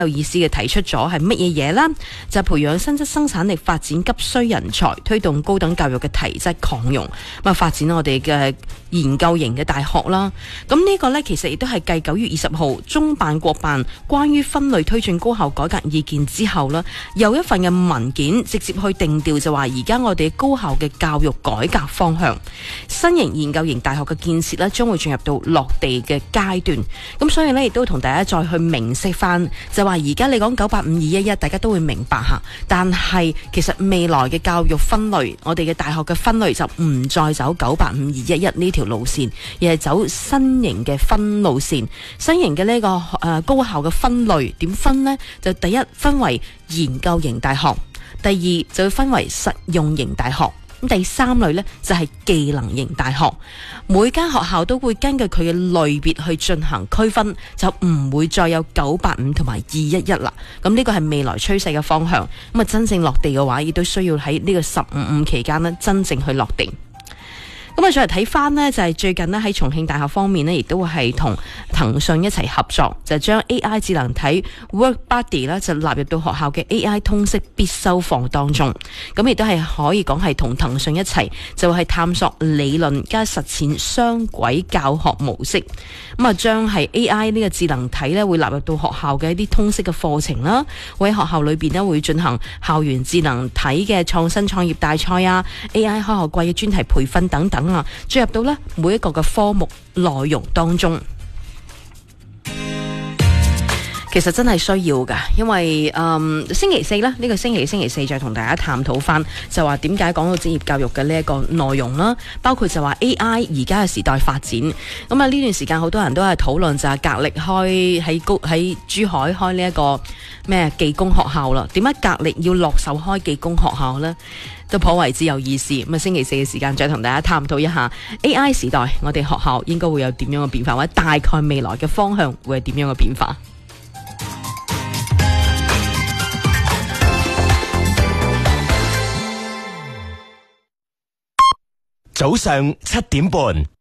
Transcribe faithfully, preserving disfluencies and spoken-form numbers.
有意思嘅提出咗係乜嘢嘢啦？就係培養新質生產力發展急需人才，推動高等教育嘅體質擴容，咁啊發展我哋嘅研究型嘅大學啦。咁呢個呢，其實亦都係繼九月二十號中辦國辦關於分類推進高校改革意見之後啦，有一份嘅文件直接去定調，就話而家我哋高校嘅教育改革方向，新型研究型大學嘅建設呢，將會進入到落地嘅階段。咁所以呢，亦都同大家再去明晰翻，就話而家你講九八五二一一，大家都會明白吓。但係其實未來嘅教育分類，我哋嘅大學嘅分類就唔再走九八五二一一呢條路線，而係走新型嘅分路線。新型嘅呢、這個誒、呃、高校嘅分類點分呢？就第一分為研究型大學，第二就會分為實用型大學。咁第三類呢，就係技能型大學，每間學校都會根據佢嘅類別去進行區分，就唔會再有九八五同埋二一一啦。咁呢個係未來趨勢嘅方向。咁啊，真正落地嘅話，亦都需要喺呢個十五五期間呢，真正去落地。咁啊，再嚟睇翻呢，就係最近呢，喺重慶大學方面呢，亦都會係同騰訊一齊合作，就將 A I 智能體 WorkBuddy 呢，就納入到學校嘅 A I 通識必修課當中。咁亦都係可以講係同騰訊一齊，就係探索理論加實踐雙軌教學模式。咁啊，將係 A I 呢個智能體呢，會納入到學校嘅一啲通識嘅課程啦。會喺學校裏邊呢，會進行校園智能體嘅創新創業大賽啊、A I 開學季嘅專題培訓等等。啊，進入到咧每一個嘅科目內容當中，其實真係需要噶，因為嗯星期四咧呢、呢個星期星期四再同大家探討翻，就話點解講到職業教育嘅呢一個內容啦，包括就話 A I 而家嘅時代發展，咁啊呢段時間好多人都係討論就係格力開喺高喺珠海開呢一個咩技工學校啦，點解格力要落手開技工學校呢？都頗為之有意思。咁啊，星期四嘅時間再同大家探討一下 A I 時代，我哋學校應該會有點樣嘅變化，或者大概未來嘅方向會係點樣嘅變化。 早上七點半。